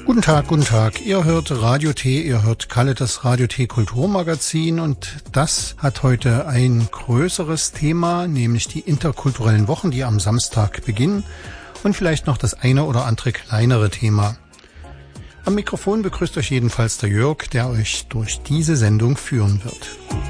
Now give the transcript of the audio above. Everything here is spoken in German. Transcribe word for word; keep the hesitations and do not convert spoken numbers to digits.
Guten Tag, guten Tag. Ihr hört Radio T, ihr hört Kalle, das Radio T Kulturmagazin, und das hat heute ein größeres Thema, nämlich die interkulturellen Wochen, die am Samstag beginnen, und vielleicht noch das eine oder andere kleinere Thema. Am Mikrofon begrüßt euch jedenfalls der Jörg, der euch durch diese Sendung führen wird.